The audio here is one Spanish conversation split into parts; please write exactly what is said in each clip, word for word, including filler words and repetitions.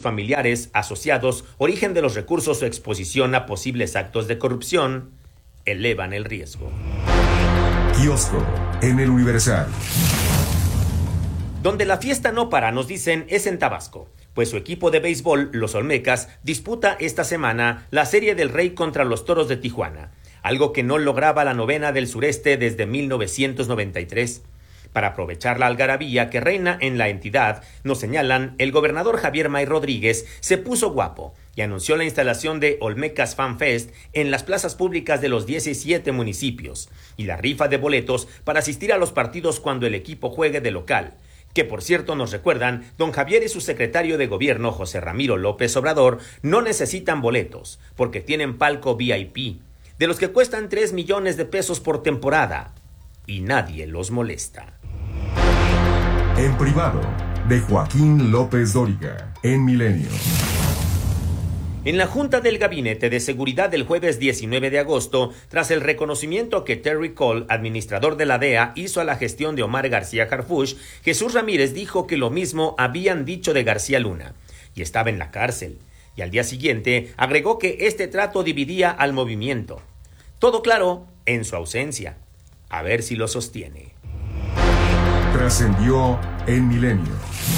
familiares, asociados, origen de los recursos o exposición a posibles actos de corrupción elevan el riesgo. Kiosco en el Universal. Donde la fiesta no para, nos dicen, es en Tabasco, pues su equipo de béisbol, los Olmecas, disputa esta semana la Serie del Rey contra los Toros de Tijuana, algo que no lograba la novena del sureste desde mil novecientos noventa y tres. Para aprovechar la algarabía que reina en la entidad, nos señalan, el gobernador Javier May Rodríguez se puso guapo y anunció la instalación de Olmecas Fan Fest en las plazas públicas de los diecisiete municipios y la rifa de boletos para asistir a los partidos cuando el equipo juegue de local, que por cierto nos recuerdan, don Javier y su secretario de gobierno José Ramiro López Obrador no necesitan boletos porque tienen palco V I P, de los que cuestan tres millones de pesos por temporada y nadie los molesta. En privado, de Joaquín López Dóriga, en Milenio. En la Junta del Gabinete de Seguridad del jueves diecinueve de agosto, tras el reconocimiento que Terry Cole, administrador de la D E A, hizo a la gestión de Omar García Harfuch, Jesús Ramírez dijo que lo mismo habían dicho de García Luna, y estaba en la cárcel. Y al día siguiente agregó que este trato dividía al movimiento. Todo claro, en su ausencia. A ver si lo sostiene. Trascendió en Milenio.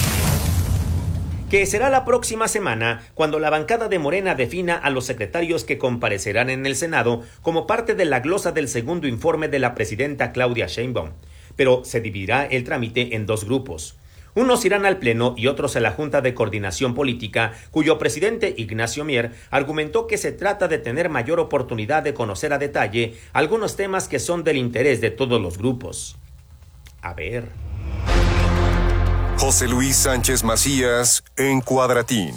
Que será la próxima semana cuando la bancada de Morena defina a los secretarios que comparecerán en el Senado como parte de la glosa del segundo informe de la presidenta Claudia Sheinbaum. Pero se dividirá el trámite en dos grupos. Unos irán al Pleno y otros a la Junta de Coordinación Política, cuyo presidente Ignacio Mier argumentó que se trata de tener mayor oportunidad de conocer a detalle algunos temas que son del interés de todos los grupos. A ver. José Luis Sánchez Macías en Cuadratín.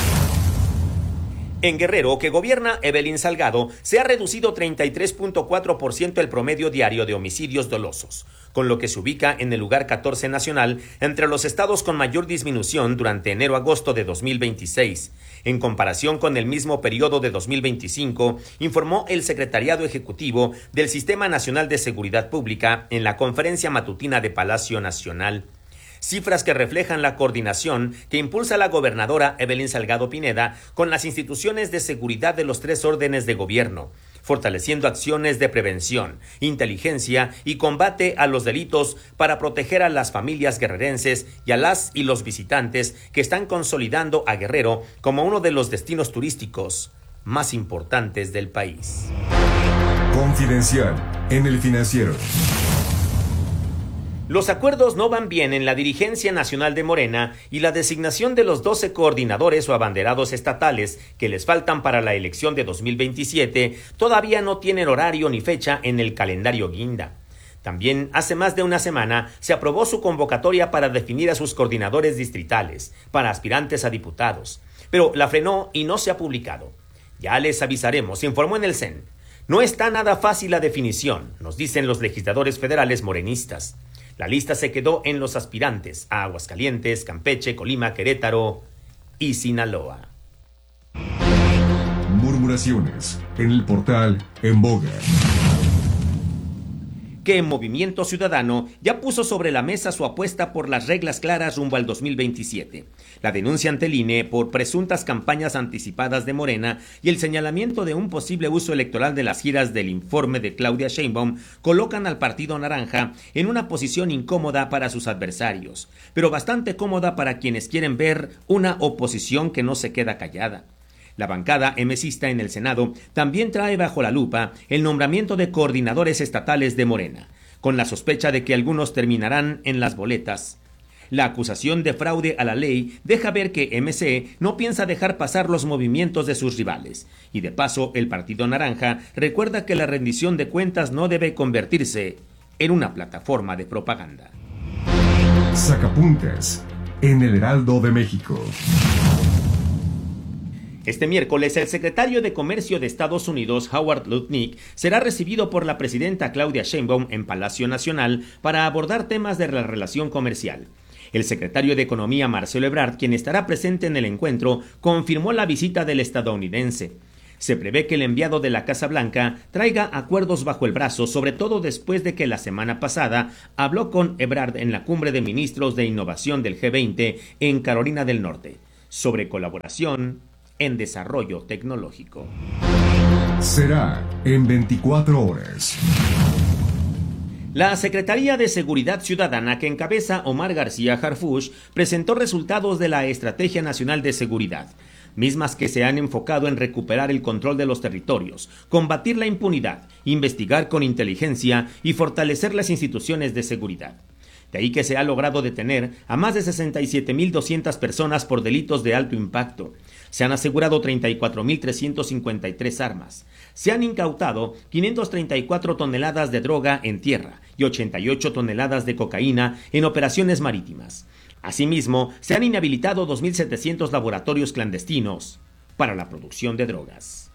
En Guerrero, que gobierna Evelyn Salgado, se ha reducido treinta y tres punto cuatro por ciento el promedio diario de homicidios dolosos, con lo que se ubica en el lugar catorce nacional entre los estados con mayor disminución durante enero-agosto de dos mil veintiséis. En comparación con el mismo periodo de dos mil veinticinco, informó el Secretariado Ejecutivo del Sistema Nacional de Seguridad Pública en la conferencia matutina de Palacio Nacional. Cifras que reflejan la coordinación que impulsa la gobernadora Evelyn Salgado Pineda con las instituciones de seguridad de los tres órdenes de gobierno, fortaleciendo acciones de prevención, inteligencia y combate a los delitos para proteger a las familias guerrerenses y a las y los visitantes que están consolidando a Guerrero como uno de los destinos turísticos más importantes del país. Confidencial en El Financiero. Los acuerdos no van bien en la dirigencia nacional de Morena y la designación de los doce coordinadores o abanderados estatales que les faltan para la elección de dos mil veintisiete todavía no tienen horario ni fecha en el calendario guinda. También hace más de una semana se aprobó su convocatoria para definir a sus coordinadores distritales, para aspirantes a diputados, pero la frenó y no se ha publicado. Ya les avisaremos, informó en el C E N. No está nada fácil la definición, nos dicen los legisladores federales morenistas. La lista se quedó en los aspirantes a Aguascalientes, Campeche, Colima, Querétaro y Sinaloa. Murmuraciones en el portal En Boga. Que Movimiento Ciudadano ya puso sobre la mesa su apuesta por las reglas claras rumbo al dos mil veintisiete. La denuncia ante el I N E por presuntas campañas anticipadas de Morena y el señalamiento de un posible uso electoral de las giras del informe de Claudia Sheinbaum colocan al Partido Naranja en una posición incómoda para sus adversarios, pero bastante cómoda para quienes quieren ver una oposición que no se queda callada. La bancada emesista en el Senado también trae bajo la lupa el nombramiento de coordinadores estatales de Morena, con la sospecha de que algunos terminarán en las boletas. La acusación de fraude a la ley deja ver que M C no piensa dejar pasar los movimientos de sus rivales, y de paso el Partido Naranja recuerda que la rendición de cuentas no debe convertirse en una plataforma de propaganda. Sacapuntas en el Heraldo de México. Este miércoles, el secretario de Comercio de Estados Unidos, Howard Lutnick, será recibido por la presidenta Claudia Sheinbaum en Palacio Nacional para abordar temas de la relación comercial. El secretario de Economía, Marcelo Ebrard, quien estará presente en el encuentro, confirmó la visita del estadounidense. Se prevé que el enviado de la Casa Blanca traiga acuerdos bajo el brazo, sobre todo después de que la semana pasada habló con Ebrard en la cumbre de ministros de innovación del G veinte en Carolina del Norte. sobre colaboración en desarrollo tecnológico. Será en veinticuatro horas. La Secretaría de Seguridad Ciudadana, que encabeza Omar García Harfuch, presentó resultados de la Estrategia Nacional de Seguridad, mismas que se han enfocado en recuperar el control de los territorios, combatir la impunidad, investigar con inteligencia y fortalecer las instituciones de seguridad. De ahí que se ha logrado detener a más de sesenta y siete mil doscientas personas por delitos de alto impacto. Se han asegurado treinta y cuatro mil trescientas cincuenta y tres armas. Se han incautado quinientas treinta y cuatro toneladas de droga en tierra y ochenta y ocho toneladas de cocaína en operaciones marítimas. Asimismo, se han inhabilitado dos mil setecientos laboratorios clandestinos para la producción de drogas.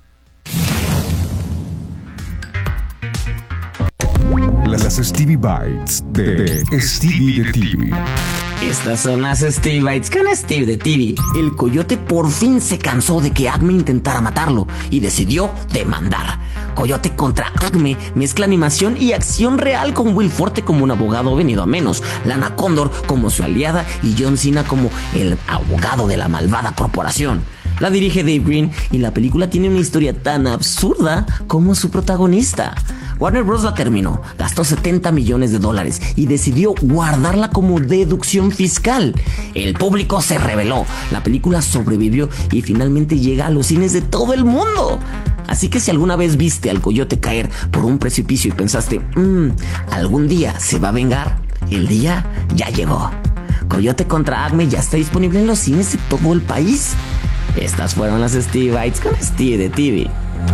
Las Stevie Bites de, de Stevie de T V. Estas son las Stevie Bites con Steve de T V. El coyote por fin se cansó de que Acme intentara matarlo y decidió demandar. Coyote contra Acme mezcla animación y acción real, con Will Forte como un abogado venido a menos, Lana Condor como su aliada y John Cena como el abogado de la malvada corporación. La dirige Dave Green y la película tiene una historia tan absurda como su protagonista. Warner Bros. La terminó, gastó setenta millones de dólares y decidió guardarla como deducción fiscal. El público se rebeló, la película sobrevivió y finalmente llega a los cines de todo el mundo. Así que si alguna vez viste al coyote caer por un precipicio y pensaste, mmm, algún día se va a vengar, el día ya llegó. Coyote contra Acme ya está disponible en los cines de todo el país. Estas fueron las Stevie Bites con Steve de T V.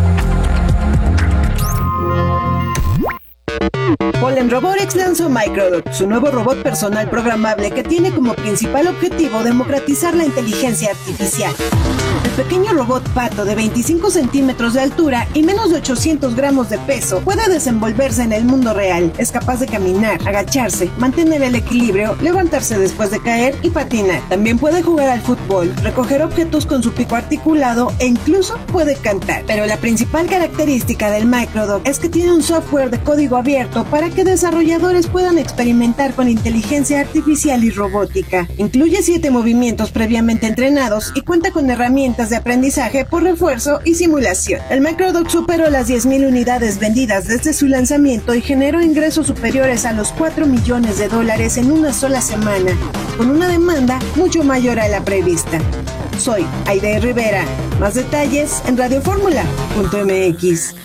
Polen Robotics lanzó Microdot, su nuevo robot personal programable que tiene como principal objetivo democratizar la inteligencia artificial. El pequeño robot pato de veinticinco centímetros de altura y menos de ochocientos gramos de peso puede desenvolverse en el mundo real. Es capaz de caminar, agacharse, mantener el equilibrio, levantarse después de caer y patinar. También puede jugar al fútbol, recoger objetos con su pico articulado e incluso puede cantar. Pero la principal característica del Microdot es que tiene un software de código abierto para que desarrolladores puedan experimentar con inteligencia artificial y robótica. Incluye siete movimientos previamente entrenados y cuenta con herramientas de aprendizaje por refuerzo y simulación. El Microdot superó las diez mil unidades vendidas desde su lanzamiento y generó ingresos superiores a los cuatro millones de dólares en una sola semana, con una demanda mucho mayor a la prevista. Soy Aide Rivera. Más detalles en radioformula punto m x.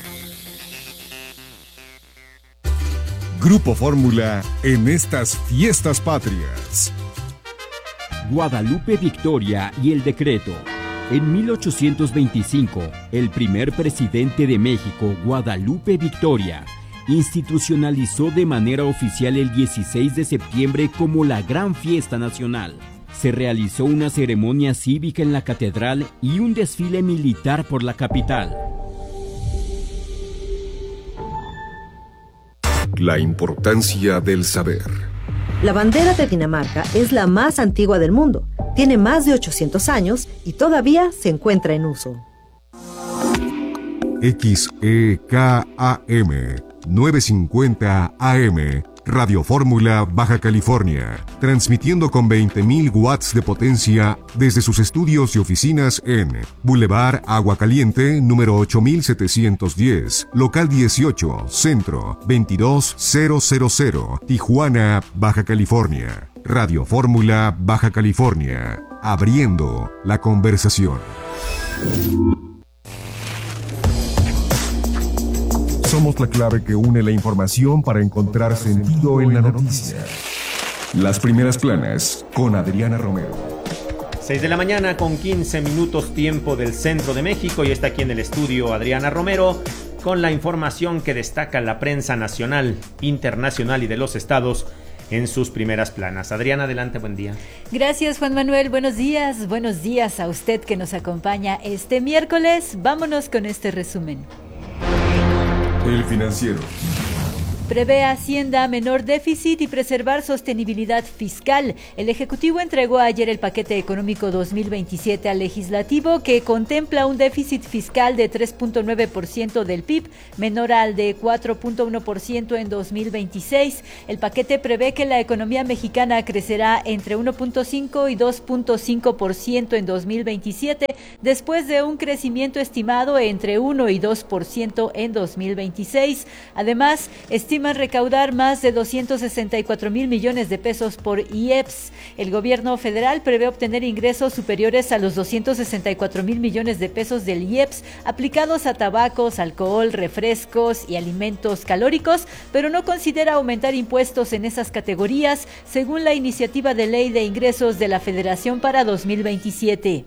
Grupo Fórmula en estas fiestas patrias. Guadalupe Victoria y el decreto. En mil ochocientos veinticinco, el primer presidente de México, Guadalupe Victoria, institucionalizó de manera oficial el dieciséis de septiembre como la Gran Fiesta Nacional. Se realizó una ceremonia cívica en la catedral y un desfile militar por la capital. La importancia del saber. La bandera de Dinamarca es la más antigua del mundo. Tiene más de ochocientos años y todavía se encuentra en uso. X E K A M novecientos cincuenta A M, Radio Fórmula, Baja California, transmitiendo con veinte mil watts de potencia desde sus estudios y oficinas en Boulevard Agua Caliente, número ocho mil setecientos diez, local dieciocho, Centro, veintidós mil, Tijuana, Baja California. Radio Fórmula, Baja California, abriendo la conversación. Somos la clave que une la información para encontrar sentido en la noticia. Las primeras planas con Adriana Romero. seis de la mañana con quince minutos tiempo del centro de México y está aquí en el estudio Adriana Romero con la información que destaca la prensa nacional, internacional y de los estados en sus primeras planas. Adriana, adelante, buen día. Gracias, Juan Manuel, buenos días, buenos días a usted que nos acompaña este miércoles. Vámonos con este resumen. El Financiero. Prevé Hacienda menor déficit y preservar sostenibilidad fiscal. El Ejecutivo entregó ayer el paquete económico dos mil veintisiete al Legislativo, que contempla un déficit fiscal de tres punto nueve por ciento del P I B, menor al de cuatro punto uno por ciento en dos mil veintiséis. El paquete prevé que la economía mexicana crecerá entre uno punto cinco y dos punto cinco por ciento en dos mil veintisiete, después de un crecimiento estimado entre uno y dos por ciento en dos mil veintiséis. Además, estiman recaudar más de doscientos sesenta y cuatro mil millones de pesos por I E P S. El gobierno federal prevé obtener ingresos superiores a los doscientos sesenta y cuatro mil millones de pesos del I E P S aplicados a tabacos, alcohol, refrescos y alimentos calóricos, pero no considera aumentar impuestos en esas categorías, según la iniciativa de ley de ingresos de la Federación para dos mil veintisiete.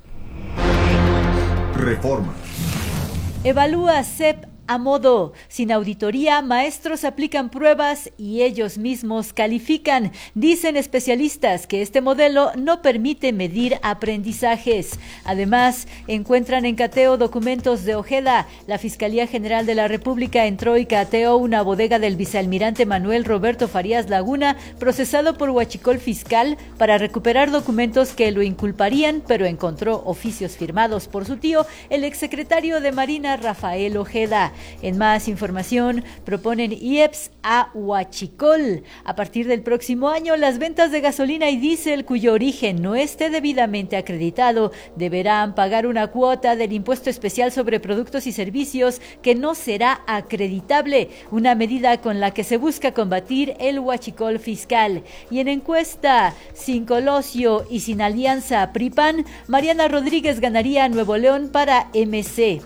Reforma. Evalúa C E P a modo. Sin auditoría, maestros aplican pruebas y ellos mismos califican. Dicen especialistas que este modelo no permite medir aprendizajes. Además, encuentran en cateo documentos de Ojeda. La Fiscalía General de la República entró y cateó una bodega del vicealmirante Manuel Roberto Farías Laguna, procesado por huachicol fiscal, para recuperar documentos que lo inculparían, pero encontró oficios firmados por su tío, el exsecretario de Marina Rafael Ojeda. En más información, proponen I E P S a huachicol. A partir del próximo año, las ventas de gasolina y diésel cuyo origen no esté debidamente acreditado deberán pagar una cuota del impuesto especial sobre productos y servicios que no será acreditable, una medida con la que se busca combatir el huachicol fiscal. Y en encuesta, sin Colosio y sin alianza P R I-P A N, Mariana Rodríguez ganaría a Nuevo León para M C.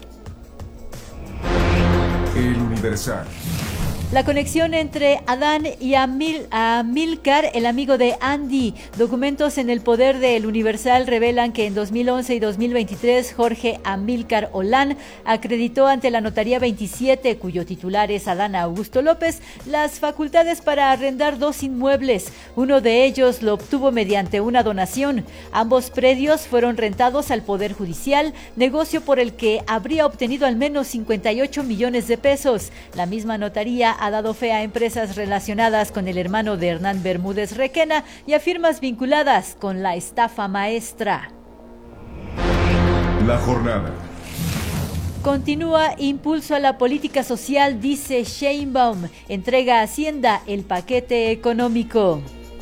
El Universal. La conexión entre Adán y Amil, Amilcar, el amigo de Andy. Documentos en el poder del Universal revelan que en dos mil once y dos mil veintitrés Jorge Amilcar Olán acreditó ante la Notaría veintisiete, cuyo titular es Adán Augusto López, las facultades para arrendar dos inmuebles. Uno de ellos lo obtuvo mediante una donación. Ambos predios fueron rentados al Poder Judicial, negocio por el que habría obtenido al menos cincuenta y ocho millones de pesos. La misma notaría ha dado fe a empresas relacionadas con el hermano de Hernán Bermúdez Requena y a firmas vinculadas con la estafa maestra. La jornada. Continúa impulso a la política social, dice Sheinbaum. Entrega a Hacienda el paquete económico.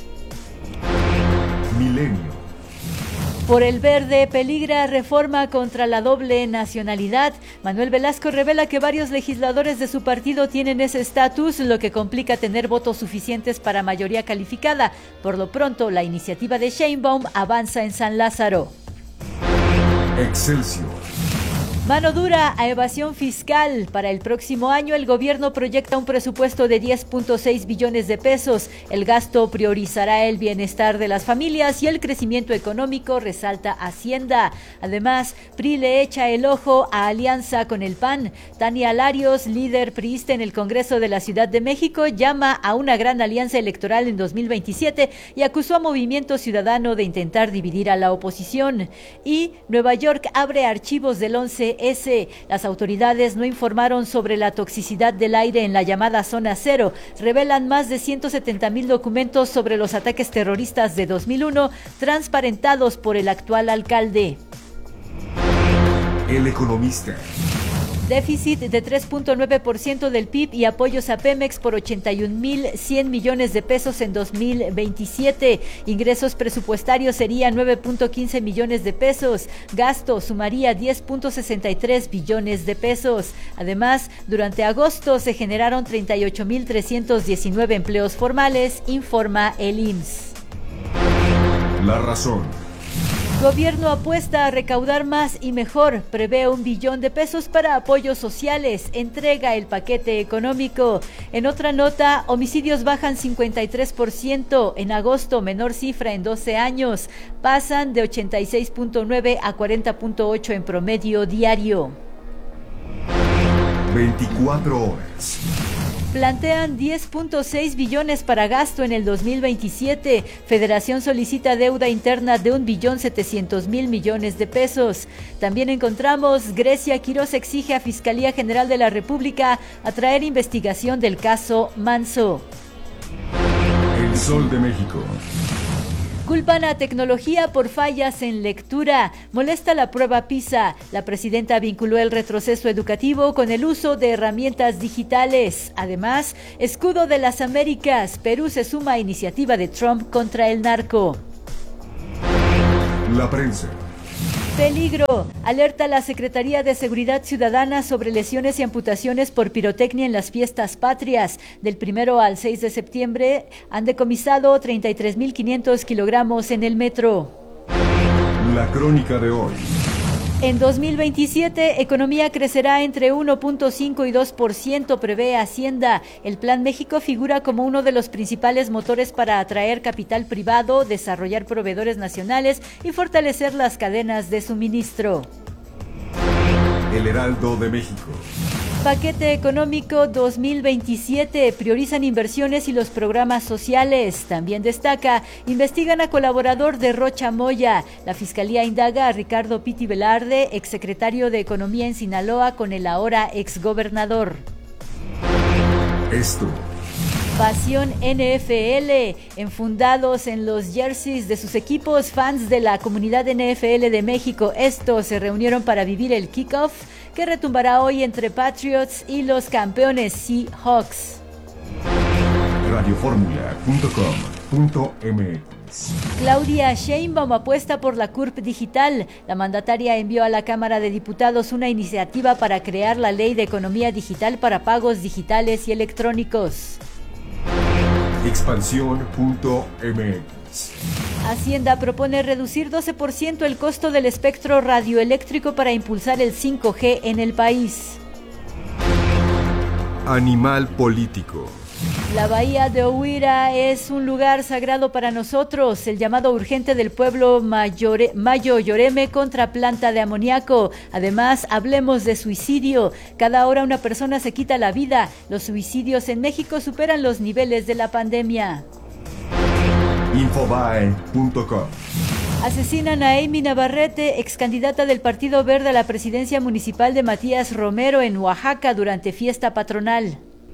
Milenio. Por el verde, peligra reforma contra la doble nacionalidad. Manuel Velasco revela que varios legisladores de su partido tienen ese estatus, lo que complica tener votos suficientes para mayoría calificada. Por lo pronto, la iniciativa de Sheinbaum avanza en San Lázaro. Excelsior. Mano dura a evasión fiscal. Para el próximo año, el gobierno proyecta un presupuesto de diez punto seis billones de pesos. El gasto priorizará el bienestar de las familias y el crecimiento económico, resalta Hacienda. Además, P R I le echa el ojo a alianza con el P A N. Tania Larios, líder priista en el Congreso de la Ciudad de México, llama a una gran alianza electoral en dos mil veintisiete y acusó a Movimiento Ciudadano de intentar dividir a la oposición. Y Nueva York abre archivos del once ese. Las autoridades no informaron sobre la toxicidad del aire en la llamada Zona Cero. Revelan más de ciento setenta mil documentos sobre los ataques terroristas de dos mil uno, transparentados por el actual alcalde. El Economista. Déficit de tres punto nueve por ciento del P I B y apoyos a Pemex por ochenta y un mil cien millones de pesos en dos mil veintisiete. Ingresos presupuestarios serían nueve punto quince millones de pesos. Gasto sumaría diez punto sesenta y tres billones de pesos. Además, durante agosto se generaron treinta y ocho mil trescientos diecinueve empleos formales, informa el I M S S. La Razón. Gobierno apuesta a recaudar más y mejor. Prevé un billón de pesos para apoyos sociales. Entrega el paquete económico. En otra nota, homicidios bajan cincuenta y tres por ciento. En agosto, menor cifra en doce años. Pasan de ochenta y seis punto nueve a cuarenta punto ocho en promedio diario. veinticuatro horas. Plantean diez punto seis billones para gasto en el dos mil veintisiete. Federación solicita deuda interna de un billón setecientos mil millones de pesos. También encontramos Grecia Quirós exige a Fiscalía General de la República atraer investigación del caso Manso. El Sol de México. Culpan a tecnología por fallas en lectura. Molesta la prueba PISA. La presidenta vinculó el retroceso educativo con el uso de herramientas digitales. Además, escudo de las Américas. Perú se suma a iniciativa de Trump contra el narco. La prensa. Peligro. Alerta la Secretaría de Seguridad Ciudadana sobre lesiones y amputaciones por pirotecnia en las fiestas patrias. Del primero al seis de septiembre han decomisado treinta y tres mil quinientos kilogramos en el metro. La crónica de hoy. En dos mil veintisiete, economía crecerá entre uno punto cinco y dos por ciento, prevé Hacienda. El Plan México figura como uno de los principales motores para atraer capital privado, desarrollar proveedores nacionales y fortalecer las cadenas de suministro. El Heraldo de México. Paquete económico dos mil veintisiete, priorizan inversiones y los programas sociales. También destaca, investigan a colaborador de Rocha Moya. La Fiscalía indaga a Ricardo Pitti Velarde, exsecretario de Economía en Sinaloa, con el ahora exgobernador. Esto. Pasión N F L, enfundados en los jerseys de sus equipos, fans de la comunidad N F L de México. Estos se reunieron para vivir el kickoff que retumbará hoy entre Patriots y los campeones Seahawks. radio fórmula punto com punto m x. Claudia Sheinbaum apuesta por la C U R P digital. La mandataria envió a la Cámara de Diputados una iniciativa para crear la Ley de Economía Digital para pagos digitales y electrónicos. expansión punto m x. Hacienda propone reducir doce por ciento el costo del espectro radioeléctrico para impulsar el cinco G en el país. Animal político. La bahía de Ohuira es un lugar sagrado para nosotros. El llamado urgente del pueblo Mayore, Mayo Yoreme contra planta de amoníaco. Además, hablemos de suicidio. Cada hora una persona se quita la vida. Los suicidios en México superan los niveles de la pandemia. infobae punto com. Asesinan a Amy Navarrete, ex candidata del Partido Verde a la presidencia municipal de Matías Romero en Oaxaca durante fiesta patronal.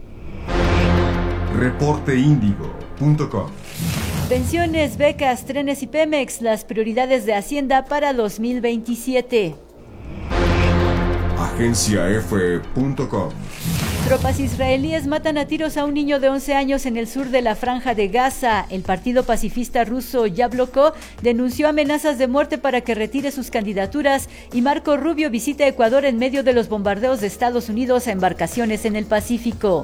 reporte índigo punto com. Pensiones, becas, trenes y Pemex, las prioridades de Hacienda para dos mil veintisiete. agencia efe punto com. Tropas israelíes matan a tiros a un niño de once años en el sur de la Franja de Gaza. El partido pacifista ruso Yabloko denunció amenazas de muerte para que retire sus candidaturas y Marco Rubio visita Ecuador en medio de los bombardeos de Estados Unidos a embarcaciones en el Pacífico.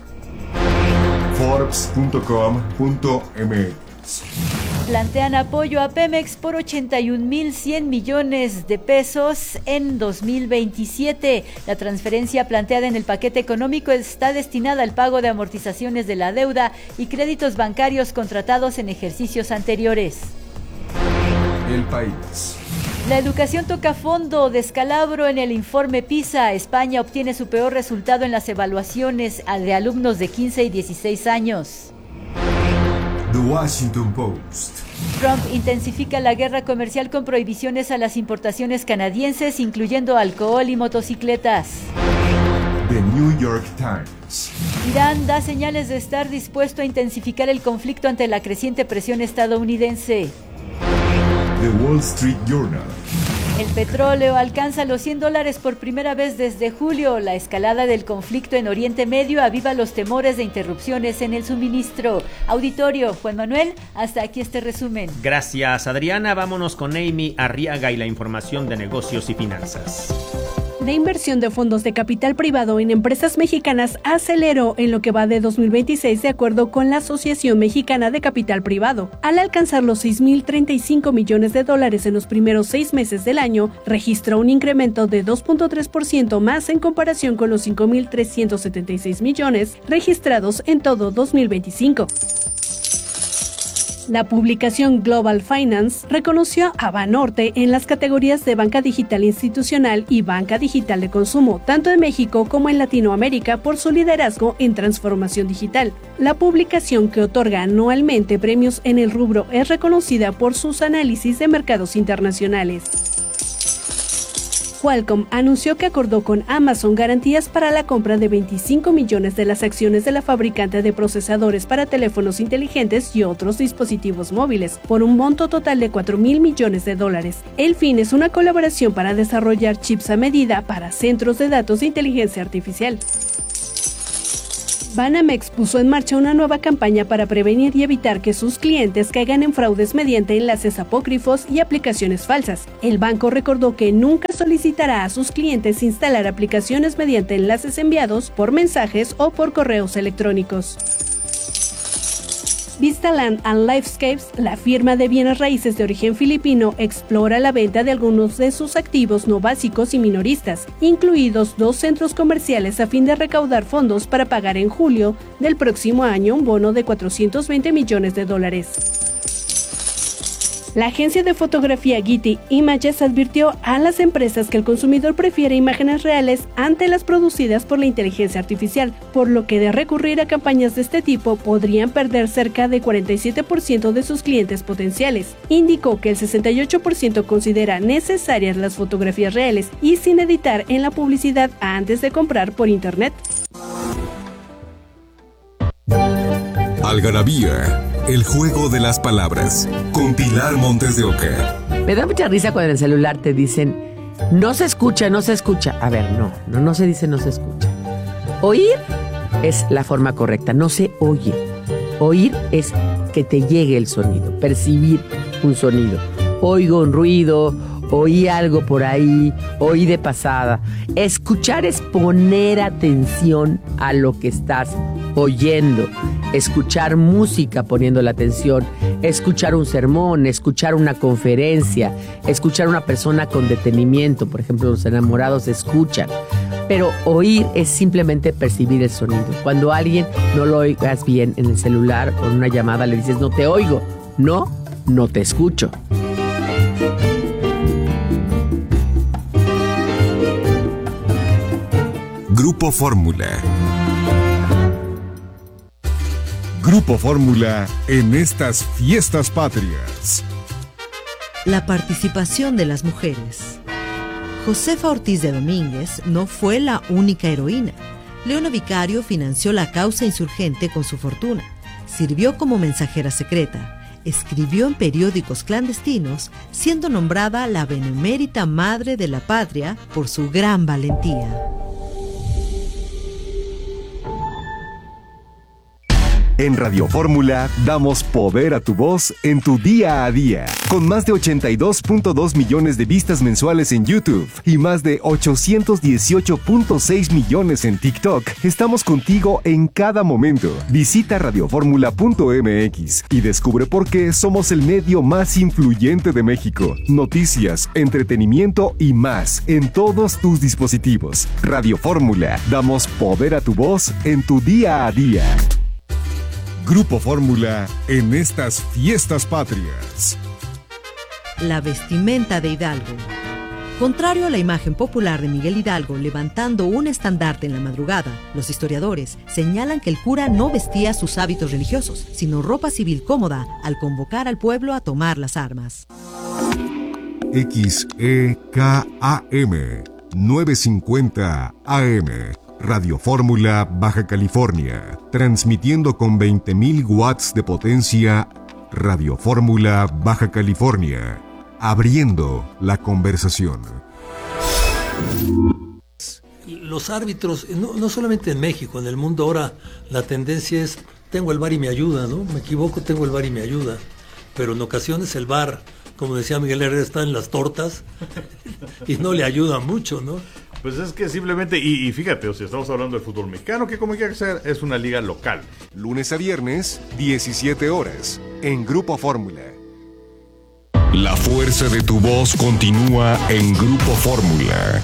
forbes punto com punto m x. Plantean apoyo a Pemex por ochenta y un mil cien millones de pesos en dos mil veintisiete. La transferencia planteada en el paquete económico está destinada al pago de amortizaciones de la deuda y créditos bancarios contratados en ejercicios anteriores. El País. La educación toca fondo, descalabro en el informe PISA. España obtiene su peor resultado en las evaluaciones de alumnos de quince y dieciséis años. The Washington Post. Trump intensifica la guerra comercial con prohibiciones a las importaciones canadienses, incluyendo alcohol y motocicletas. The New York Times. Irán da señales de estar dispuesto a intensificar el conflicto ante la creciente presión estadounidense. The Wall Street Journal. El petróleo alcanza los cien dólares por primera vez desde julio. La escalada del conflicto en Oriente Medio aviva los temores de interrupciones en el suministro. Auditorio, Juan Manuel, hasta aquí este resumen. Gracias, Adriana. Vámonos con Amy Arriaga y la información de negocios y finanzas. La inversión de fondos de capital privado en empresas mexicanas aceleró en lo que va de dos mil veintiséis de acuerdo con la Asociación Mexicana de Capital Privado. Al alcanzar los seis mil treinta y cinco millones de dólares en los primeros seis meses del año, registró un incremento de dos punto tres por ciento más en comparación con los cinco mil trescientos setenta y seis millones registrados en todo dos mil veinticinco. La publicación Global Finance reconoció a Banorte en las categorías de banca digital institucional y banca digital de consumo, tanto en México como en Latinoamérica, por su liderazgo en transformación digital. La publicación, que otorga anualmente premios en el rubro, es reconocida por sus análisis de mercados internacionales. Qualcomm anunció que acordó con Amazon garantías para la compra de veinticinco millones de las acciones de la fabricante de procesadores para teléfonos inteligentes y otros dispositivos móviles, por un monto total de cuatro mil millones de dólares. El fin es una colaboración para desarrollar chips a medida para centros de datos de inteligencia artificial. Banamex puso en marcha una nueva campaña para prevenir y evitar que sus clientes caigan en fraudes mediante enlaces apócrifos y aplicaciones falsas. El banco recordó que nunca solicitará a sus clientes instalar aplicaciones mediante enlaces enviados por mensajes o por correos electrónicos. Vistaland and Lifescapes, la firma de bienes raíces de origen filipino, explora la venta de algunos de sus activos no básicos y minoristas, incluidos dos centros comerciales, a fin de recaudar fondos para pagar en julio del próximo año un bono de cuatrocientos veinte millones de dólares. La agencia de fotografía Getty Images advirtió a las empresas que el consumidor prefiere imágenes reales ante las producidas por la inteligencia artificial, por lo que de recurrir a campañas de este tipo podrían perder cerca de cuarenta y siete por ciento de sus clientes potenciales. Indicó que el sesenta y ocho por ciento considera necesarias las fotografías reales y sin editar en la publicidad antes de comprar por internet. Algarabía, el juego de las palabras, con Pilar Montes de Oca. Me da mucha risa cuando en el celular te dicen, no se escucha, no se escucha. A ver, no, no, no se dice no se escucha. Oír es la forma correcta, no se oye. Oír es que te llegue el sonido, percibir un sonido. Oigo un ruido, oí algo por ahí, oí de pasada. Escuchar es poner atención a lo que estás oyendo. Escuchar música poniendo la atención, escuchar un sermón, escuchar una conferencia, escuchar a una persona con detenimiento. Por ejemplo, los enamorados escuchan. Pero oír es simplemente percibir el sonido. Cuando a alguien no lo oigas bien en el celular o en una llamada, le dices no te oigo. No, no te escucho. Grupo Fórmula. Grupo Fórmula en estas fiestas patrias. La participación de las mujeres. Josefa Ortiz de Domínguez no fue la única heroína. Leona Vicario financió la causa insurgente con su fortuna. Sirvió como mensajera secreta. Escribió en periódicos clandestinos, siendo nombrada la benemérita madre de la patria por su gran valentía. En Radio Fórmula damos poder a tu voz en tu día a día. Con más de ochenta y dos punto dos millones de vistas mensuales en YouTube y más de ochocientos dieciocho punto seis millones en TikTok, estamos contigo en cada momento. Visita radioformula punto m x y descubre por qué somos el medio más influyente de México. Noticias, entretenimiento y más en todos tus dispositivos. Radio Fórmula, damos poder a tu voz en tu día a día. Grupo Fórmula en estas fiestas patrias. La vestimenta de Hidalgo. Contrario a la imagen popular de Miguel Hidalgo levantando un estandarte en la madrugada, los historiadores señalan que el cura no vestía sus hábitos religiosos, sino ropa civil cómoda al convocar al pueblo a tomar las armas. X E K A M novecientos cincuenta A M Radio Fórmula, Baja California, transmitiendo con veinte mil watts de potencia. Radio Fórmula, Baja California, abriendo la conversación. Los árbitros, no, no solamente en México, en el mundo ahora la tendencia es, tengo el V A R y me ayuda, ¿no? Me equivoco, tengo el V A R y me ayuda. Pero en ocasiones el V A R, como decía Miguel Herrera, está en las tortas y no le ayuda mucho, ¿no? Pues es que simplemente, y, y fíjate, o sea, estamos hablando del fútbol mexicano, que como quiera que sea, es una liga local. Lunes a viernes, diecisiete horas, en Grupo Fórmula. La fuerza de tu voz continúa en Grupo Fórmula.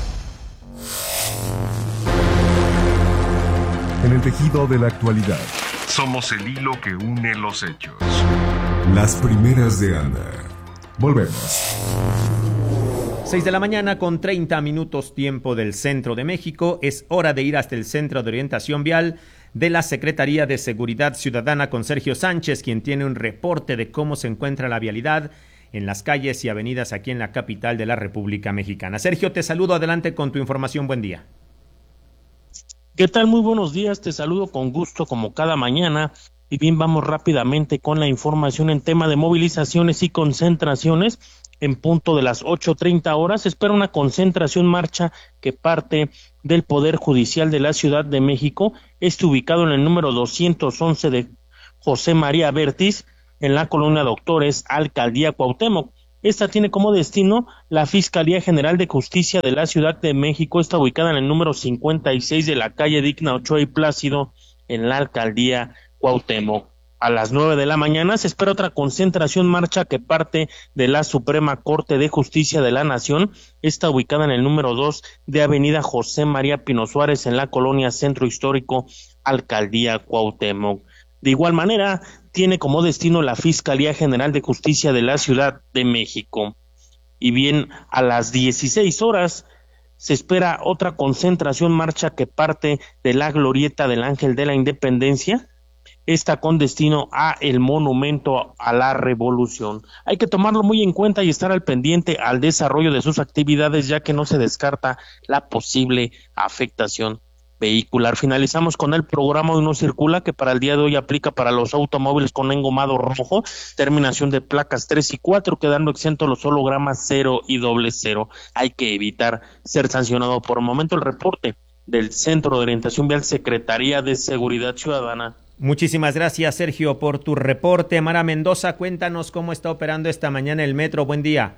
En el tejido de la actualidad, somos el hilo que une los hechos. Las primeras de Anda. Volvemos. seis de la mañana con treinta minutos tiempo del centro de México. Es hora de ir hasta el Centro de Orientación Vial de la Secretaría de Seguridad Ciudadana con Sergio Sánchez, quien tiene un reporte de cómo se encuentra la vialidad en las calles y avenidas aquí en la capital de la República Mexicana. Sergio, te saludo, adelante con tu información, buen día. ¿Qué tal? Muy buenos días, te saludo con gusto como cada mañana. Y bien, vamos rápidamente con la información en tema de movilizaciones y concentraciones. En punto de las ocho treinta horas se espera una concentración marcha que parte del Poder Judicial de la Ciudad de México. Este ubicado en el número doscientos once de José María Vértiz, en la colonia Doctores, Alcaldía Cuauhtémoc. Esta tiene como destino la Fiscalía General de Justicia de la Ciudad de México. Está ubicada en el número cincuenta y seis de la calle Digna Ochoa y Plácido, en la Alcaldía Cuauhtémoc. A las nueve de la mañana se espera otra concentración marcha que parte de la Suprema Corte de Justicia de la Nación. Está ubicada en el número dos de Avenida José María Pino Suárez, en la colonia Centro Histórico, Alcaldía Cuauhtémoc. De igual manera, tiene como destino la Fiscalía General de Justicia de la Ciudad de México. Y bien, a las dieciséis horas se espera otra concentración marcha que parte de la Glorieta del Ángel de la Independencia. Esta con destino a el Monumento a la Revolución. Hay que tomarlo muy en cuenta y estar al pendiente al desarrollo de sus actividades, ya que no se descarta la posible afectación vehicular. Finalizamos con el programa Uno Circula, que para el día de hoy aplica para los automóviles con engomado rojo, terminación de placas tres y cuatro, quedando exentos los hologramas cero y doble cero. Hay que evitar ser sancionado. Por el momento, el reporte del Centro de Orientación Vial, Secretaría de Seguridad Ciudadana. Muchísimas gracias, Sergio, por tu reporte. Mara Mendoza, cuéntanos cómo está operando esta mañana el metro. Buen día.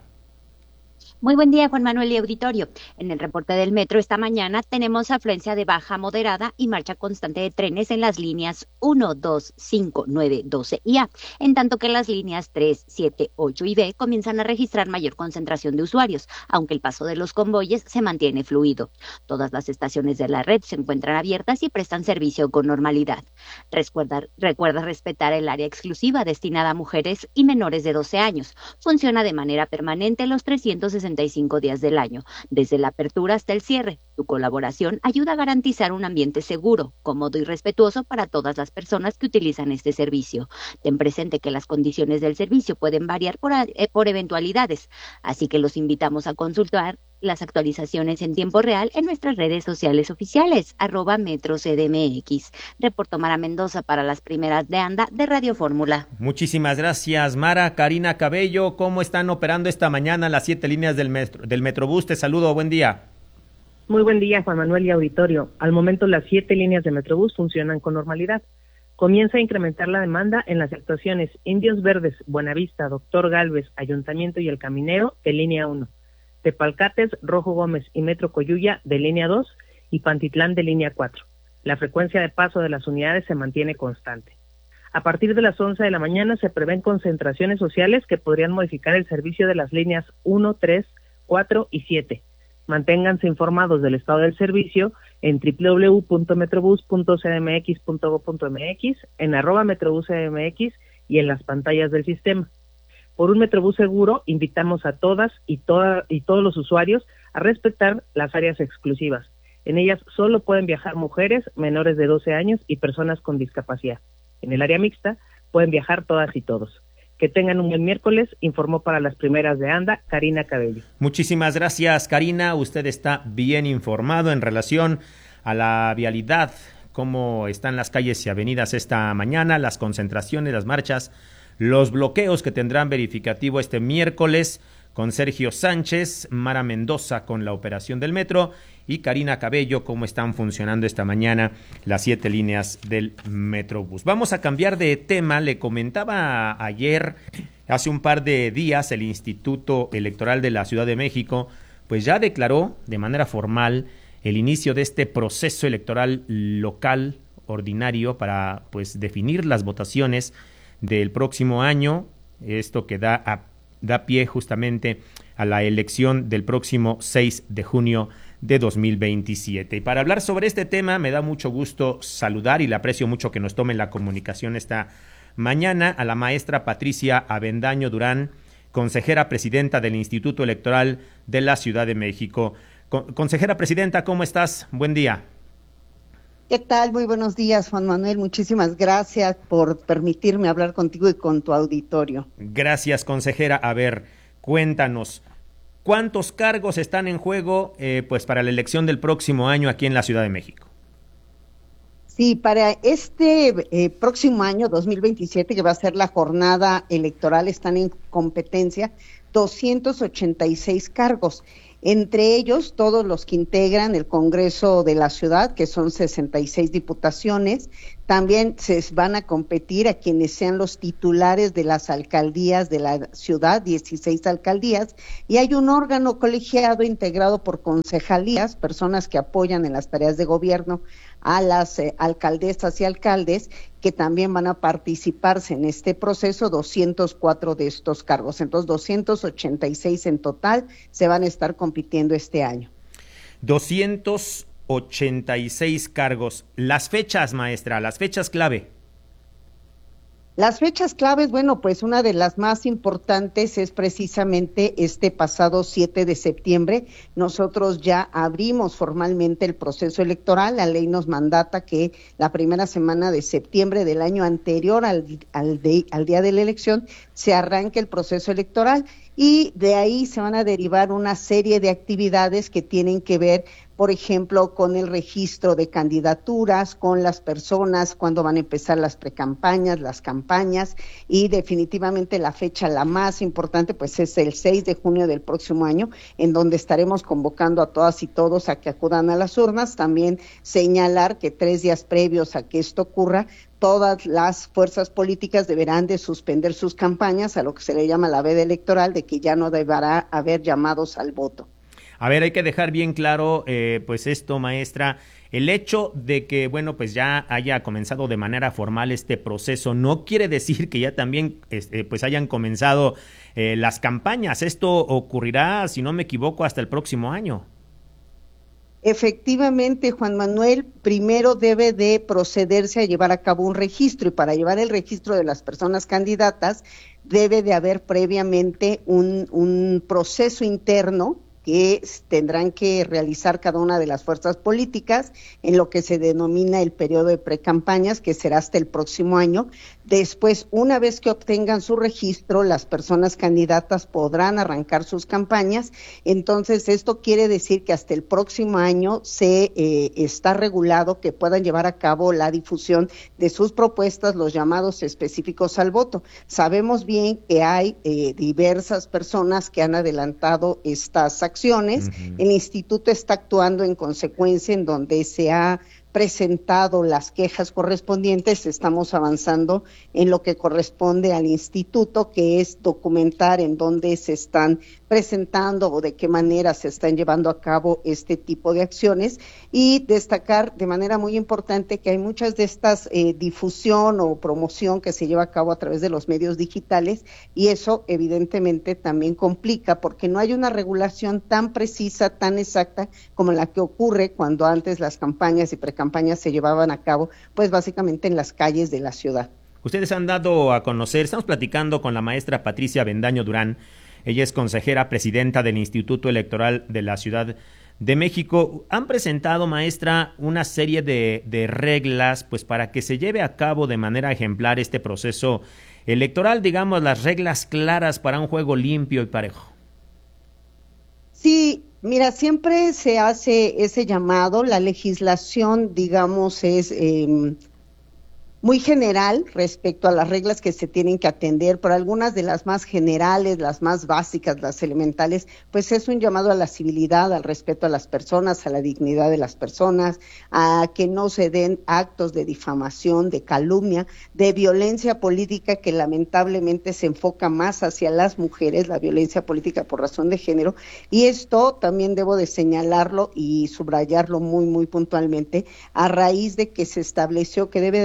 Muy buen día, Juan Manuel y auditorio. En el reporte del metro esta mañana tenemos afluencia de baja moderada y marcha constante de trenes en las líneas uno, dos, cinco, nueve, doce y A, en tanto que las líneas tres, siete, ocho y B comienzan a registrar mayor concentración de usuarios, aunque el paso de los convoyes se mantiene fluido. Todas las estaciones de la red se encuentran abiertas y prestan servicio con normalidad. Recuerda, recuerda respetar el área exclusiva destinada a mujeres y menores de doce años. Funciona de manera permanente los trescientos sesenta y cinco días del año, desde la apertura hasta el cierre. Tu colaboración ayuda a garantizar un ambiente seguro, cómodo y respetuoso para todas las personas que utilizan este servicio. Ten presente que las condiciones del servicio pueden variar por, eh, por eventualidades, así que los invitamos a consultar las actualizaciones en tiempo real en nuestras redes sociales oficiales, arroba Metro C D M X. Reportó Mara Mendoza para las primeras de Anda de Radio Fórmula. Muchísimas gracias, Mara. Karina Cabello, ¿cómo están operando esta mañana las siete líneas del metro, del Metrobús? Te saludo, buen día. Muy buen día, Juan Manuel y auditorio. Al momento las siete líneas de Metrobús funcionan con normalidad. Comienza a incrementar la demanda en las actuaciones Indios Verdes, Buenavista, Doctor Gálvez, Ayuntamiento y El Caminero de línea uno. Tepalcates, Rojo Gómez y Metro Coyuya de línea dos y Pantitlán de línea cuatro. La frecuencia de paso de las unidades se mantiene constante. A partir de las once de la mañana se prevén concentraciones sociales que podrían modificar el servicio de las líneas uno, tres, cuatro y siete. Manténganse informados del estado del servicio en doble u doble u doble u punto metrobús punto c d m x punto gob punto m x, en arroba metrobús c d m x y en las pantallas del sistema. Por un Metrobús seguro, invitamos a todas y, toda, y todos los usuarios a respetar las áreas exclusivas. En ellas solo pueden viajar mujeres menores de doce años y personas con discapacidad. En el área mixta pueden viajar todas y todos. Que tengan un buen miércoles, informó para las primeras de Anda, Karina Cabello. Muchísimas gracias, Karina. Usted está bien informado en relación a la vialidad, cómo están las calles y avenidas esta mañana, las concentraciones, las marchas, los bloqueos que tendrán verificativo este miércoles, con Sergio Sánchez, Mara Mendoza con la operación del metro y Karina Cabello, cómo están funcionando esta mañana las siete líneas del Metrobús. Vamos a cambiar de tema. Le comentaba ayer, hace un par de días, el Instituto Electoral de la Ciudad de México, pues ya declaró de manera formal el inicio de este proceso electoral local ordinario para pues definir las votaciones del próximo año, esto que da, a, da pie justamente a la elección del próximo seis de junio de dos mil veintisiete. Y para hablar sobre este tema me da mucho gusto saludar y le aprecio mucho que nos tomen la comunicación esta mañana a la maestra Patricia Avendaño Durán, consejera presidenta del Instituto Electoral de la Ciudad de México. Con- consejera presidenta, ¿cómo estás? Buen día. ¿Qué tal? Muy buenos días, Juan Manuel. Muchísimas gracias por permitirme hablar contigo y con tu auditorio. Gracias, consejera. A ver, cuéntanos, ¿cuántos cargos están en juego eh, pues para la elección del próximo año aquí en la Ciudad de México? Sí, para este eh, próximo año, dos mil veintisiete, que va a ser la jornada electoral, están en competencia doscientos ochenta y seis cargos. Entre ellos, todos los que integran el Congreso de la Ciudad, que son sesenta y seis diputaciones. También se van a competir a quienes sean los titulares de las alcaldías de la ciudad, dieciséis alcaldías, y hay un órgano colegiado integrado por concejalías, personas que apoyan en las tareas de gobierno a las eh, alcaldesas y alcaldes, que también van a participarse en este proceso, doscientos cuatro de estos cargos. Entonces, doscientos ochenta y seis en total se van a estar compitiendo este año. doscientos ochenta y seis cargos. Las fechas, maestra, las fechas clave. Las fechas claves, bueno, pues una de las más importantes es precisamente este pasado siete de septiembre. Nosotros ya abrimos formalmente el proceso electoral. La ley nos mandata que la primera semana de septiembre del año anterior al, al, de, al día de la elección se arranque el proceso electoral, y de ahí se van a derivar una serie de actividades que tienen que ver, por ejemplo, con el registro de candidaturas, con las personas, cuándo van a empezar las precampañas, las campañas, y definitivamente la fecha la más importante pues es el seis de junio del próximo año, en donde estaremos convocando a todas y todos a que acudan a las urnas. También señalar que tres días previos a que esto ocurra, todas las fuerzas políticas deberán de suspender sus campañas, a lo que se le llama la veda electoral, de que ya no deberá haber llamados al voto. A ver, hay que dejar bien claro, eh, pues esto, maestra, el hecho de que, bueno, pues ya haya comenzado de manera formal este proceso no quiere decir que ya también, este, pues hayan comenzado eh, las campañas. Esto ocurrirá, si no me equivoco, hasta el próximo año. Efectivamente, Juan Manuel, primero debe de procederse a llevar a cabo un registro, y para llevar el registro de las personas candidatas debe de haber previamente un, un proceso interno que tendrán que realizar cada una de las fuerzas políticas en lo que se denomina el periodo de precampañas, que será hasta el próximo año. Después, una vez que obtengan su registro, las personas candidatas podrán arrancar sus campañas. Entonces, esto quiere decir que hasta el próximo año se eh, está regulado que puedan llevar a cabo la difusión de sus propuestas, los llamados específicos al voto. Sabemos bien que hay eh, diversas personas que han adelantado estas acciones. Uh-huh. El instituto está actuando en consecuencia, en donde se ha presentado las quejas correspondientes. Estamos avanzando en lo que corresponde al instituto, que es documentar en dónde se están presentando o de qué manera se están llevando a cabo este tipo de acciones, y destacar de manera muy importante que hay muchas de estas eh, difusión o promoción que se lleva a cabo a través de los medios digitales, y eso evidentemente también complica porque no hay una regulación tan precisa, tan exacta como la que ocurre cuando antes las campañas y precampañas se llevaban a cabo pues básicamente en las calles de la ciudad. Ustedes han dado a conocer, estamos platicando con la maestra Patricia Avendaño Durán. Ella es consejera presidenta del Instituto Electoral de la Ciudad de México. Han presentado, maestra, una serie de, de reglas pues para que se lleve a cabo de manera ejemplar este proceso electoral, digamos, las reglas claras para un juego limpio y parejo. Sí, mira, siempre se hace ese llamado. La legislación, digamos, es eh, muy general respecto a las reglas que se tienen que atender, pero algunas de las más generales, las más básicas, las elementales, pues es un llamado a la civilidad, al respeto a las personas, a la dignidad de las personas, a que no se den actos de difamación, de calumnia, de violencia política, que lamentablemente se enfoca más hacia las mujeres, la violencia política por razón de género, y esto también debo de señalarlo y subrayarlo muy, muy puntualmente, a raíz de que se estableció que debe de haber paridad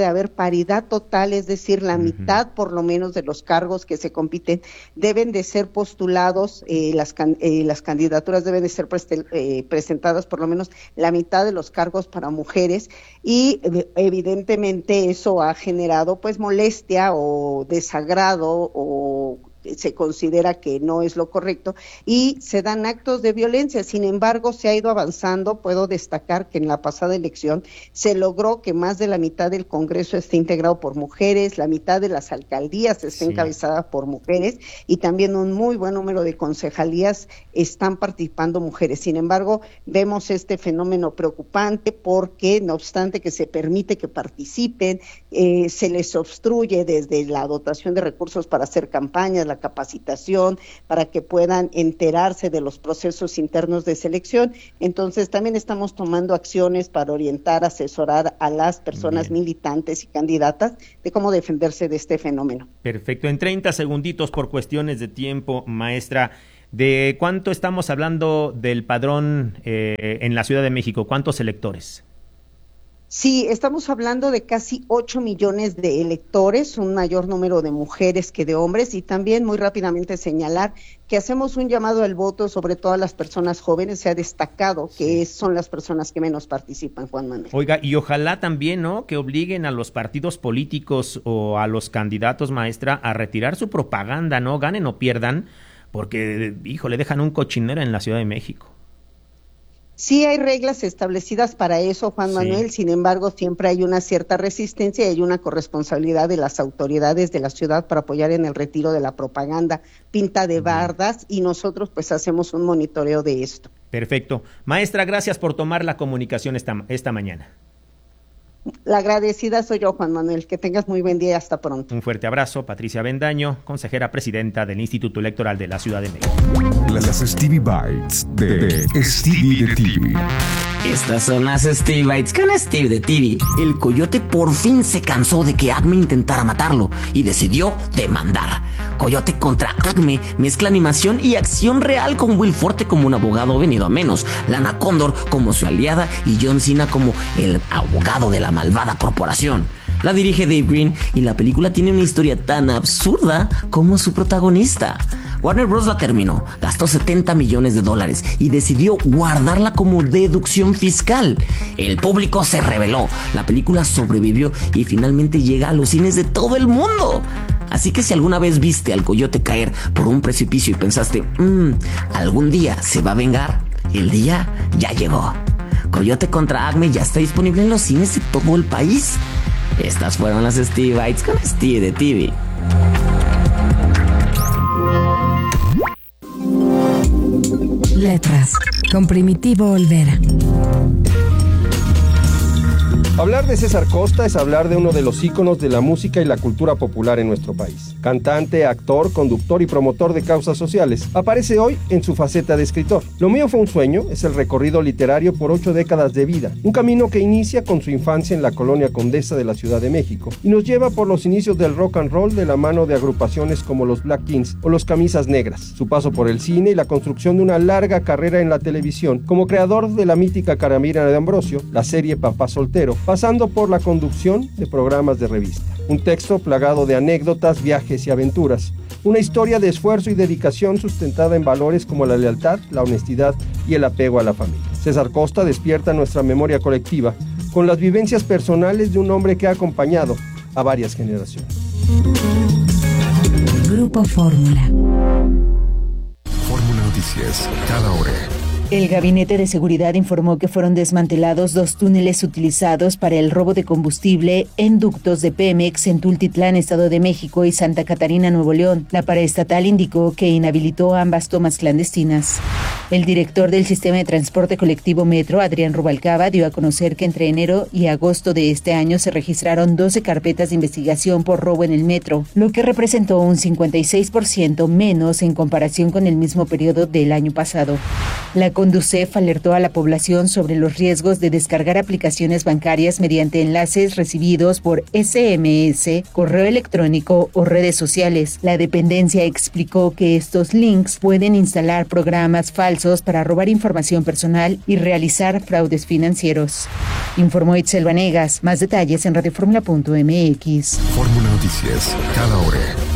paridad total, es decir, la uh-huh. mitad por lo menos de los cargos que se compiten deben de ser postulados, eh, las, eh, las candidaturas deben de ser preste, eh, presentadas por lo menos la mitad de los cargos para mujeres, y eh, evidentemente eso ha generado pues molestia o desagrado, o se considera que no es lo correcto y se dan actos de violencia. Sin embargo, se ha ido avanzando. Puedo destacar que en la pasada elección se logró que más de la mitad del Congreso esté integrado por mujeres, la mitad de las alcaldías esté sí. encabezada por mujeres, y también un muy buen número de concejalías están participando mujeres. Sin embargo, vemos este fenómeno preocupante porque, no obstante que se permite que participen, eh, se les obstruye desde la dotación de recursos para hacer campañas, la capacitación, para que puedan enterarse de los procesos internos de selección. Entonces también estamos tomando acciones para orientar, asesorar a las personas Bien. militantes y candidatas de cómo defenderse de este fenómeno. Perfecto. En treinta segunditos, por cuestiones de tiempo, maestra, ¿de cuánto estamos hablando del padrón eh, en la Ciudad de México? ¿Cuántos electores? Sí, estamos hablando de casi ocho millones de electores, un mayor número de mujeres que de hombres, y también muy rápidamente señalar que hacemos un llamado al voto sobre todo a las personas jóvenes. Se ha destacado que sí. son las personas que menos participan, Juan Manuel. Oiga, y ojalá también, ¿no?, que obliguen a los partidos políticos o a los candidatos, maestra, a retirar su propaganda, ¿no? Ganen o pierdan, porque, híjole, dejan un cochinero en la Ciudad de México. Sí hay reglas establecidas para eso, Juan Manuel, sí. sin embargo siempre hay una cierta resistencia y hay una corresponsabilidad de las autoridades de la ciudad para apoyar en el retiro de la propaganda pinta de bardas, y nosotros pues hacemos un monitoreo de esto. Perfecto. Maestra, gracias por tomar la comunicación esta, esta mañana. La agradecida soy yo, Juan Manuel. Que tengas muy buen día. Hasta pronto. Un fuerte abrazo. Patricia Bendaño, consejera presidenta del Instituto Electoral de la Ciudad de México. Las Stevie Bites de Stevie de T V. Estas son las Stevie Bites con Steve de T V. El coyote por fin se cansó de que Acme intentara matarlo y decidió demandar. Coyote contra Acme mezcla animación y acción real, con Will Forte como un abogado venido a menos, Lana Condor como su aliada y John Cena como el abogado de la malvada corporación. La dirige Dave Green y la película tiene una historia tan absurda como su protagonista. Warner Bros. La terminó, gastó setenta millones de dólares y decidió guardarla como deducción fiscal. El público se rebeló, la película sobrevivió y finalmente llega a los cines de todo el mundo. Así que si alguna vez viste al coyote caer por un precipicio y pensaste, mmm, algún día se va a vengar, el día ya llegó. Coyote contra Acme ya está disponible en los cines de todo el país. Estas fueron las Stevie Bites con Steve de T V. Letras, con Primitivo Olvera. Hablar de César Costa es hablar de uno de los íconos de la música y la cultura popular en nuestro país. Cantante, actor, conductor y promotor de causas sociales, aparece hoy en su faceta de escritor. Lo mío fue un sueño es el recorrido literario por ocho décadas de vida, un camino que inicia con su infancia en la colonia Condesa de la Ciudad de México y nos lleva por los inicios del rock and roll de la mano de agrupaciones como los Black Kings o los Camisas Negras, su paso por el cine y la construcción de una larga carrera en la televisión como creador de la mítica Caramira de Ambrosio, la serie Papá Soltero, pasando por la conducción de programas de revista. Un texto plagado de anécdotas, viajes y aventuras. Una historia de esfuerzo y dedicación sustentada en valores como la lealtad, la honestidad y el apego a la familia. César Costa despierta nuestra memoria colectiva con las vivencias personales de un hombre que ha acompañado a varias generaciones. Grupo Fórmula. Fórmula Noticias, cada hora. El Gabinete de Seguridad informó que fueron desmantelados dos túneles utilizados para el robo de combustible en ductos de Pemex en Tultitlán, Estado de México, y Santa Catarina, Nuevo León. La paraestatal indicó que inhabilitó ambas tomas clandestinas. El director del Sistema de Transporte Colectivo Metro, Adrián Rubalcaba, dio a conocer que entre enero y agosto de este año se registraron doce carpetas de investigación por robo en el metro, lo que representó un cincuenta y seis por ciento menos en comparación con el mismo periodo del año pasado. La Conducef alertó a la población sobre los riesgos de descargar aplicaciones bancarias mediante enlaces recibidos por ese eme ese, correo electrónico o redes sociales. La dependencia explicó que estos links pueden instalar programas falsos falsos para robar información personal y realizar fraudes financieros. Informó Itzel Vanegas. Más detalles en radioformula punto m x. Fórmula Noticias, cada hora.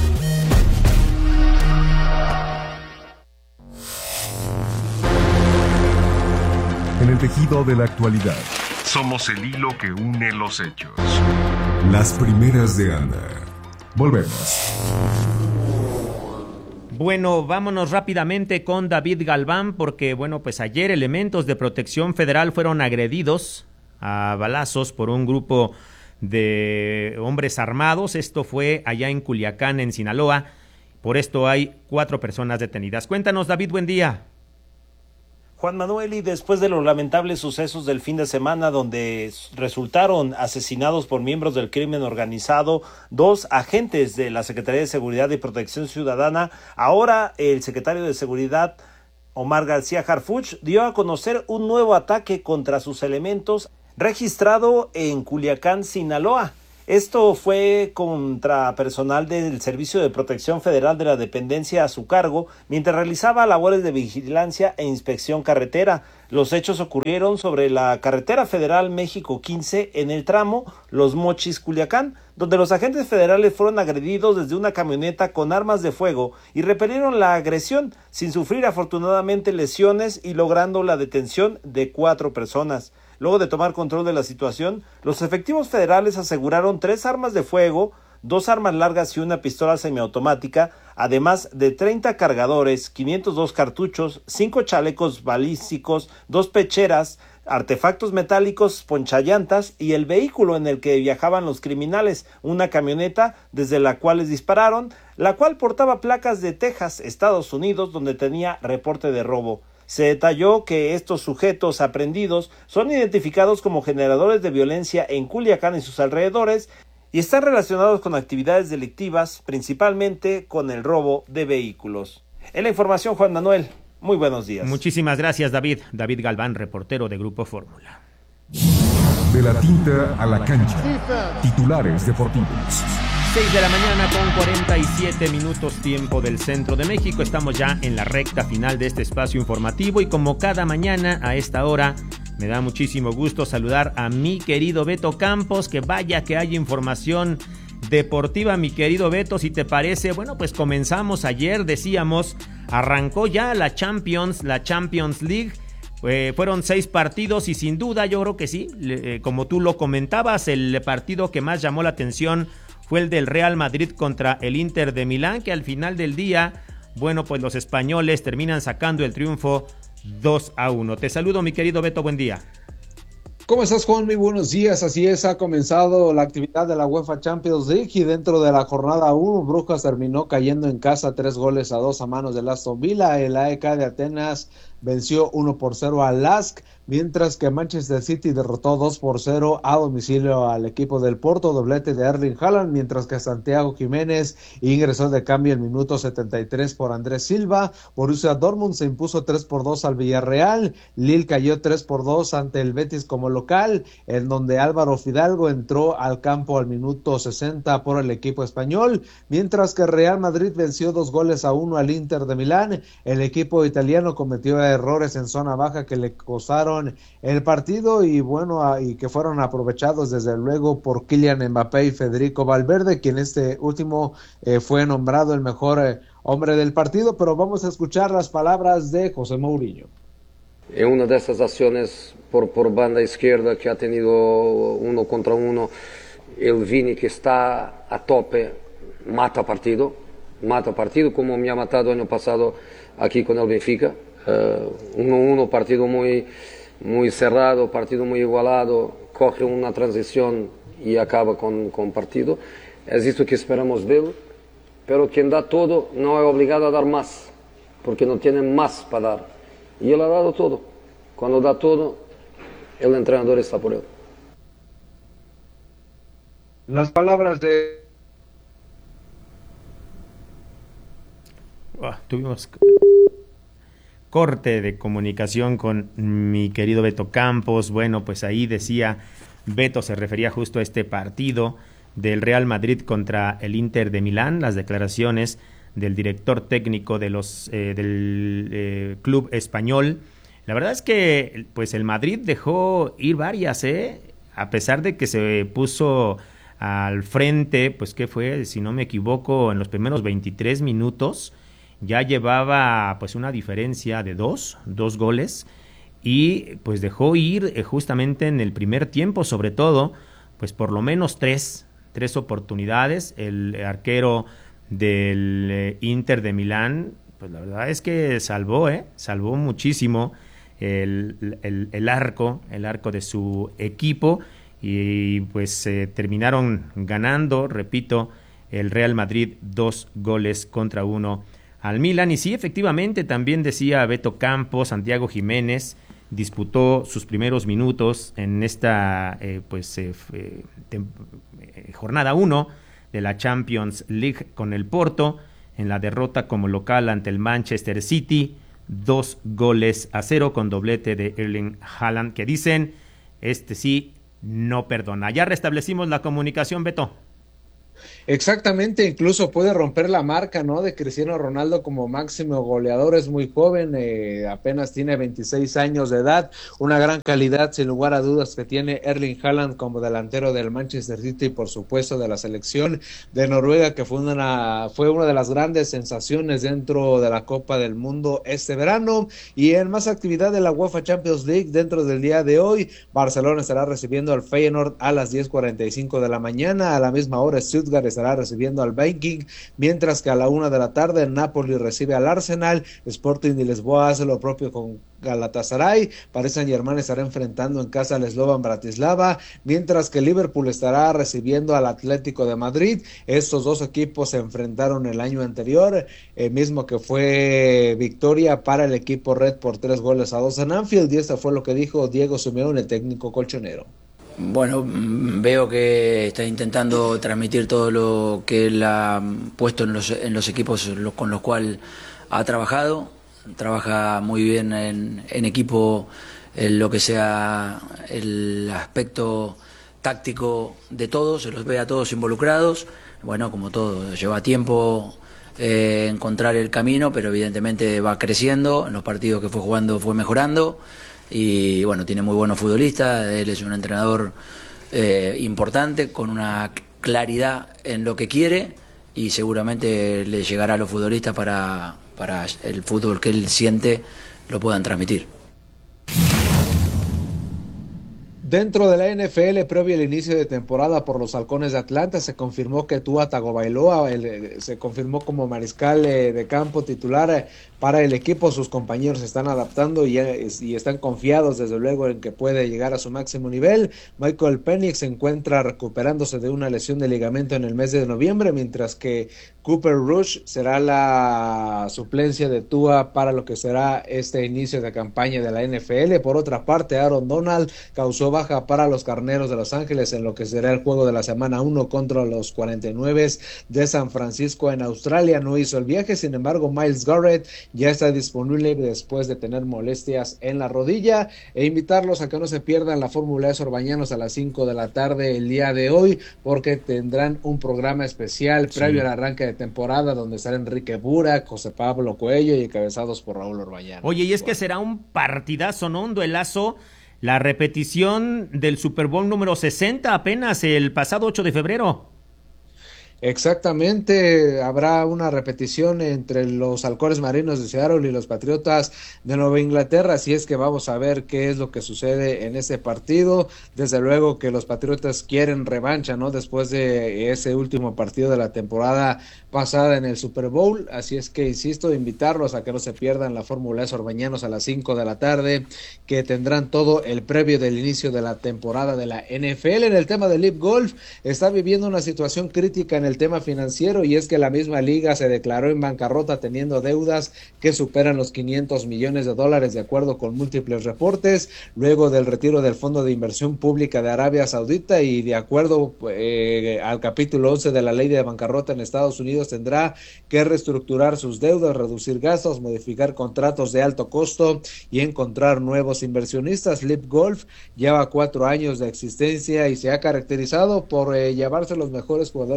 En el tejido de la actualidad. Somos el hilo que une los hechos. Las primeras de Ana. Volvemos. Bueno, vámonos rápidamente con David Galván, porque, bueno, pues ayer elementos de Protección Federal fueron agredidos a balazos por un grupo de hombres armados. Esto fue allá en Culiacán, en Sinaloa. Por esto hay cuatro personas detenidas. Cuéntanos, David, buen día. Juan Manuel, y después de los lamentables sucesos del fin de semana donde resultaron asesinados por miembros del crimen organizado dos agentes de la Secretaría de Seguridad y Protección Ciudadana, ahora el secretario de Seguridad, Omar García Harfuch, dio a conocer un nuevo ataque contra sus elementos registrado en Culiacán, Sinaloa. Esto fue contra personal del Servicio de Protección Federal de la dependencia a su cargo mientras realizaba labores de vigilancia e inspección carretera. Los hechos ocurrieron sobre la carretera federal México quince en el tramo Los Mochis Culiacán, donde los agentes federales fueron agredidos desde una camioneta con armas de fuego y repelieron la agresión sin sufrir afortunadamente lesiones y logrando la detención de cuatro personas. Luego de tomar control de la situación, los efectivos federales aseguraron tres armas de fuego, dos armas largas y una pistola semiautomática, además de treinta cargadores, quinientos dos cartuchos, cinco chalecos balísticos, dos pecheras, artefactos metálicos, ponchallantas y el vehículo en el que viajaban los criminales, una camioneta desde la cual les dispararon, la cual portaba placas de Texas, Estados Unidos, donde tenía reporte de robo. Se detalló que estos sujetos aprehendidos son identificados como generadores de violencia en Culiacán y sus alrededores y están relacionados con actividades delictivas, principalmente con el robo de vehículos. En la información, Juan Manuel, muy buenos días. Muchísimas gracias, David. David Galván, reportero de Grupo Fórmula. De la tinta a la cancha. Titulares deportivos. seis de la mañana con cuarenta y siete minutos tiempo del centro de México. Estamos ya en la recta final de este espacio informativo y como cada mañana a esta hora me da muchísimo gusto saludar a mi querido Beto Campos, que vaya que hay información deportiva, mi querido Beto, si te parece. Bueno, pues comenzamos ayer, decíamos, arrancó ya la Champions, la Champions League. Eh, fueron seis partidos y sin duda yo creo que sí, eh, como tú lo comentabas, el partido que más llamó la atención fue el del Real Madrid contra el Inter de Milán, que al final del día, bueno, pues los españoles terminan sacando el triunfo dos a uno. Te saludo, mi querido Beto, buen día. ¿Cómo estás, Juan? Muy buenos días. Así es, ha comenzado la actividad de la UEFA Champions League y dentro de la jornada uno, Brujas terminó cayendo en casa tres goles a dos a manos del Aston Villa. El A E K de Atenas venció uno por cero al Lask, mientras que Manchester City derrotó dos por cero a domicilio al equipo del Porto, doblete de Erling Haaland, mientras que Santiago Jiménez ingresó de cambio en minuto setenta y tres por Andrés Silva. Borussia Dortmund se impuso tres por dos al Villarreal, Lille cayó tres por dos ante el Betis como local, en donde Álvaro Fidalgo entró al campo al minuto sesenta por el equipo español, mientras que Real Madrid venció dos goles a uno al Inter de Milán. El equipo italiano cometió errores en zona baja que le costaron el partido y bueno, y que fueron aprovechados desde luego por Kylian Mbappé y Federico Valverde, quien este último eh, fue nombrado el mejor eh, hombre del partido. Pero vamos a escuchar las palabras de José Mourinho. En una de estas acciones por, por banda izquierda que ha tenido uno contra uno, el Vini, que está a tope, mata partido, mata partido como me ha matado el año pasado aquí con el Benfica. uno uno, uh, partido muy, muy cerrado, partido muy igualado, coge una transición y acaba con, con partido. Es esto que esperamos de él, pero quien da todo no es obligado a dar más, porque no tiene más para dar. Y él ha dado todo. Cuando da todo, el entrenador está por él. Las palabras de... Oh, tuvimos... corte de comunicación con mi querido Beto Campos. Bueno, pues ahí decía Beto, se refería justo a este partido del Real Madrid contra el Inter de Milán, las declaraciones del director técnico de los eh, del eh, club español. La verdad es que pues el Madrid dejó ir varias, ¿eh? A pesar de que se puso al frente, pues ¿qué fue? Si no me equivoco, en los primeros veintitrés minutos ya llevaba pues una diferencia de dos, dos goles, y pues dejó ir eh, justamente en el primer tiempo, sobre todo, pues por lo menos tres, tres oportunidades. El arquero del eh, Inter de Milán, pues la verdad es que salvó, eh, salvó muchísimo el, el, el arco, el arco de su equipo, y pues eh, terminaron ganando, repito, el Real Madrid dos goles contra uno al Milan. Y sí, efectivamente, también decía Beto Campos, Santiago Jiménez disputó sus primeros minutos en esta eh, pues eh, tem- eh, jornada uno de la Champions League con el Porto, en la derrota como local ante el Manchester City, dos goles a cero con doblete de Erling Haaland, que dicen, este sí no perdona. Ya restablecimos la comunicación, Beto. Exactamente, incluso puede romper la marca, ¿no?, de Cristiano Ronaldo como máximo goleador. Es muy joven, eh, apenas tiene veintiséis años de edad, una gran calidad sin lugar a dudas que tiene Erling Haaland como delantero del Manchester City y por supuesto de la selección de Noruega, que fue una, fue una de las grandes sensaciones dentro de la Copa del Mundo este verano. Y en más actividad de la UEFA Champions League, dentro del día de hoy, Barcelona estará recibiendo al Feyenoord a las diez cuarenta y cinco de la mañana. A la misma hora Stuttgart estará recibiendo al Viking, mientras que a la una de la tarde Napoli recibe al Arsenal. Sporting de Lisboa hace lo propio con Galatasaray. Paris Saint-Germain estará enfrentando en casa al Slovan Bratislava, mientras que Liverpool estará recibiendo al Atlético de Madrid. Estos dos equipos se enfrentaron el año anterior, el mismo que fue victoria para el equipo red por tres goles a dos en Anfield, y esto fue lo que dijo Diego Simeone, el técnico colchonero. Bueno, veo que está intentando transmitir todo lo que él ha puesto en los, en los equipos con los cuales ha trabajado. Trabaja muy bien en, en equipo, en lo que sea el aspecto táctico de todos, se los ve a todos involucrados. Bueno, como todo, lleva tiempo eh, encontrar el camino, pero evidentemente va creciendo. En los partidos que fue jugando fue mejorando. Y bueno, tiene muy buenos futbolistas, él es un entrenador eh, importante, con una claridad en lo que quiere, y seguramente le llegará a los futbolistas para, para el fútbol que él siente lo puedan transmitir. Dentro de la N F L, previo al inicio de temporada por los Halcones de Atlanta, se confirmó que Tua Tagovailoa el, se confirmó como mariscal eh, de campo titular eh, para el equipo. Sus compañeros se están adaptando y, y están confiados desde luego en que puede llegar a su máximo nivel. Michael Penix se encuentra recuperándose de una lesión de ligamento en el mes de noviembre, mientras que Cooper Rush será la suplencia de Tua para lo que será este inicio de campaña de la N F L. Por otra parte, Aaron Donald causó baja para los Carneros de Los Ángeles en lo que será el juego de la semana uno contra los cuarenta y nueve de San Francisco en Australia. No hizo el viaje, sin embargo Myles Garrett ya está disponible después de tener molestias en la rodilla. E invitarlos a que no se pierdan la Fórmula E Sorbañanos a las cinco de la tarde el día de hoy, porque tendrán un programa especial previo sí. al arranque de temporada, donde estará Enrique Burak, José Pablo Coello y encabezados por Raúl Orbañano. Oye, y es que será un partidazo, ¿no? Un duelazo. La repetición del Super Bowl número sesenta apenas el pasado ocho de febrero. Exactamente, habrá una repetición entre los Halcones Marinos de Seattle y los Patriotas de Nueva Inglaterra, así es que vamos a ver qué es lo que sucede en ese partido. Desde luego que los Patriotas quieren revancha, ¿no?, después de ese último partido de la temporada pasada en el Super Bowl, así es que insisto, invitarlos a que no se pierdan la Fórmula E Sorbañanos a las cinco de la tarde, que tendrán todo el previo del inicio de la temporada de la N F L. En el tema del L I V Golf, está viviendo una situación crítica en el tema financiero, y es que la misma liga se declaró en bancarrota teniendo deudas que superan los quinientos millones de dólares de acuerdo con múltiples reportes, luego del retiro del Fondo de Inversión Pública de Arabia Saudita, y de acuerdo eh, al capítulo once de la ley de bancarrota en Estados Unidos, tendrá que reestructurar sus deudas, reducir gastos, modificar contratos de alto costo y encontrar nuevos inversionistas. L I V Golf lleva cuatro años de existencia y se ha caracterizado por eh, llevarse los mejores jugadores de P G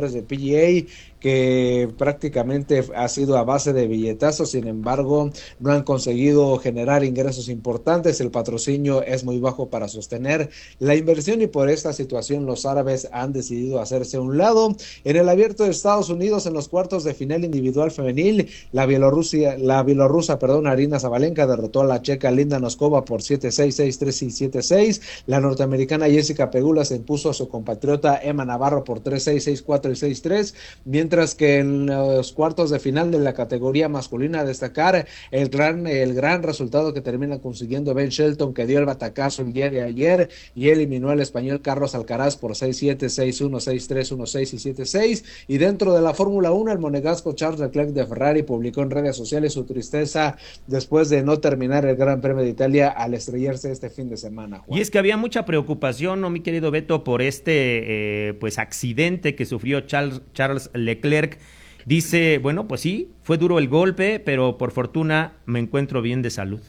A, que prácticamente ha sido a base de billetazos, sin embargo no han conseguido generar ingresos importantes, el patrocinio es muy bajo para sostener la inversión y por esta situación los árabes han decidido hacerse a un lado. En el Abierto de Estados Unidos, en los cuartos de final individual femenil, la Bielorrusia, la bielorrusa, perdón, Arina Zabalenka derrotó a la checa Linda Noskova por siete seis, seis tres y siete seis. La norteamericana Jessica Pegula se impuso a su compatriota Emma Navarro por tres seis, seis cuatro y seis tres, mientras Mientras que en los cuartos de final de la categoría masculina, destacar el gran, el gran resultado que termina consiguiendo Ben Shelton, que dio el batacazo el día de ayer y eliminó al español Carlos Alcaraz por seis siete, seis uno, seis tres, uno seis y siete seis. Y dentro de la Fórmula uno, el monegasco Charles Leclerc de Ferrari publicó en redes sociales su tristeza después de no terminar el Gran Premio de Italia al estrellarse este fin de semana, Juan. Y es que había mucha preocupación, ¿no, mi querido Beto, por este eh, pues accidente que sufrió Charles, Charles Leclerc. Leclerc dice, bueno, pues sí, fue duro el golpe, pero por fortuna me encuentro bien de salud.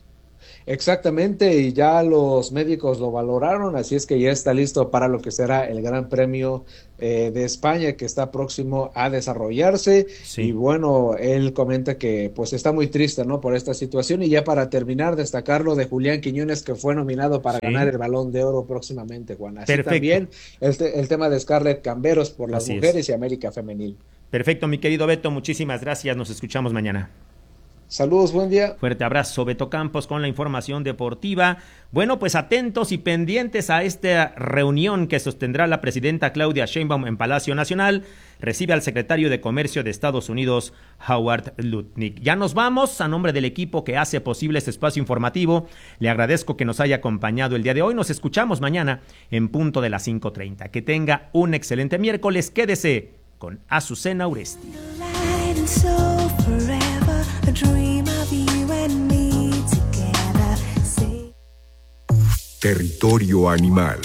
Exactamente, y ya los médicos lo valoraron, así es que ya está listo para lo que será el Gran Premio eh, de España, que está próximo a desarrollarse. Sí. Y bueno, él comenta que pues está muy triste, ¿no?, por esta situación. Y ya para terminar, destacar lo de Julián Quiñones, que fue nominado para sí. ganar el Balón de Oro próximamente, Juan. Así Perfecto. También el, te- el tema de Scarlett Camberos por las así mujeres es. Y América Femenil. Perfecto, mi querido Beto, muchísimas gracias, nos escuchamos mañana. Saludos, buen día. Fuerte abrazo, Beto Campos, con la información deportiva. Bueno, pues atentos y pendientes a esta reunión que sostendrá la presidenta Claudia Sheinbaum en Palacio Nacional. Recibe al secretario de Comercio de Estados Unidos, Howard Lutnick. Ya nos vamos. A nombre del equipo que hace posible este espacio informativo, le agradezco que nos haya acompañado el día de hoy. Nos escuchamos mañana en punto de las cinco treinta. Que tenga un excelente miércoles. Quédese con Azucena Uresti. Territorio animal.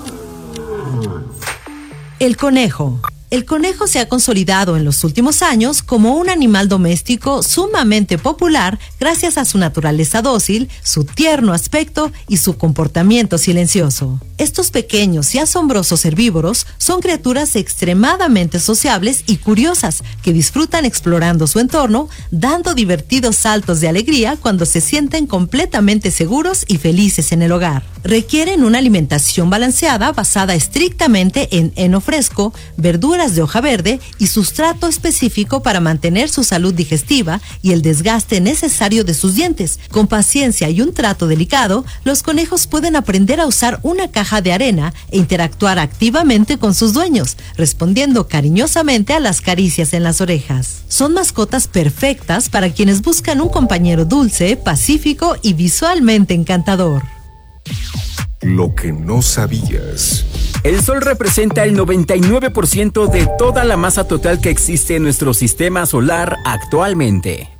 El conejo. El conejo se ha consolidado en los últimos años como un animal doméstico sumamente popular gracias a su naturaleza dócil, su tierno aspecto y su comportamiento silencioso. Estos pequeños y asombrosos herbívoros son criaturas extremadamente sociables y curiosas que disfrutan explorando su entorno, dando divertidos saltos de alegría cuando se sienten completamente seguros y felices en el hogar. Requieren una alimentación balanceada basada estrictamente en heno fresco, verduras de hoja verde y sustrato específico para mantener su salud digestiva y el desgaste necesario de sus dientes. Con paciencia y un trato delicado, los conejos pueden aprender a usar una caja de arena e interactuar activamente con sus dueños, respondiendo cariñosamente a las caricias en las orejas. Son mascotas perfectas para quienes buscan un compañero dulce, pacífico y visualmente encantador. Lo que no sabías. El Sol representa el noventa y nueve por ciento de toda la masa total que existe en nuestro sistema solar actualmente.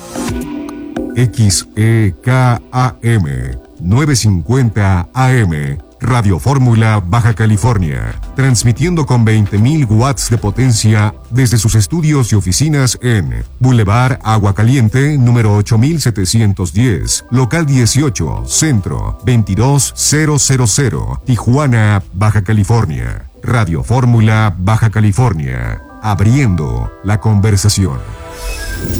X E K A M novecientos cincuenta A M Radio Fórmula Baja California, transmitiendo con veinte mil watts de potencia desde sus estudios y oficinas en Boulevard Agua Caliente, número ocho mil setecientos diez, local dieciocho, Centro, veintidós mil, Tijuana, Baja California. Radio Fórmula Baja California, abriendo la conversación.